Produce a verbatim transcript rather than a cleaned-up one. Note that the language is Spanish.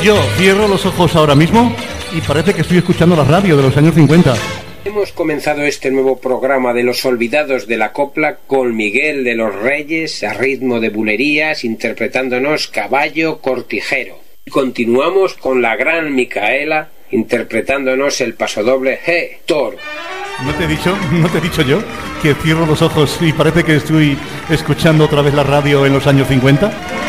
Yo cierro los ojos ahora mismo y parece que estoy escuchando la radio de los años cincuenta. Hemos comenzado este nuevo programa de los olvidados de la copla con Miguel de los Reyes a ritmo de bulerías interpretándonos Caballo Cortijero. Y continuamos con la gran Micaela interpretándonos el pasodoble G, Toro. ¿No te he dicho, no te he dicho yo que cierro los ojos y parece que estoy escuchando otra vez la radio en los años cincuenta?